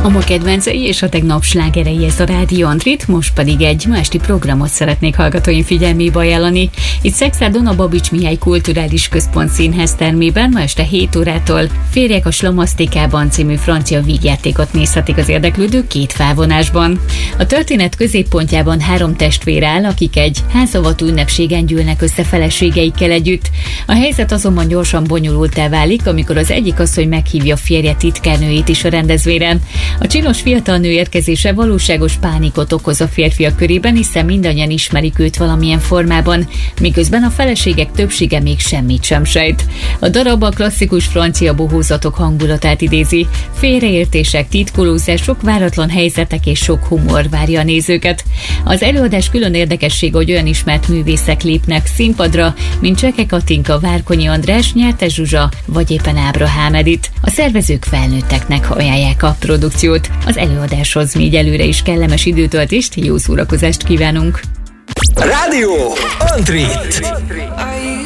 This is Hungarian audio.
A ma kedvencei és a tegnap slágerei, ez a Rádió Antrit, most pedig egy ma esti programot szeretnék hallgatóim figyelmébe ajánlani. Itt Szexádon a Babits Mihály Kulturális Központ színház termében ma este 7 órától Férjek a Slamasztikában című francia vígjátékot nézhetik az érdeklődők két felvonásban. A történet középpontjában 3 testvér áll, akik egy házavató ünnepségen gyűlnek össze feleségeikkel együtt. A helyzet azonban gyorsan bonyolulttá válik, amikor az egyik asszony meghívja férje titkárnőjét is a rendezvényre. A csinos fiatal nő érkezése valóságos pánikot okoz a férfiak körében, hiszen mindannyian ismerik őt valamilyen formában, miközben a feleségek többsége még semmit sem sejt. A darab a klasszikus francia bohózatok hangulatát idézi. Félreértések, titkolózások, váratlan helyzetek és sok humor várja a nézőket. Az előadás külön érdekessége, hogy olyan ismert művészek lépnek színpadra, mint Cseke Katinka, Várkonyi András, Nyertes Zsuzsa vagy éppen Ábrahám Edith. A szervezők felnőtteknek ajánlják a produkciót. Az előadáshoz mi egyelőre is kellemes időtöltést, jó szórakozást kívánunk! Rádió Antrit!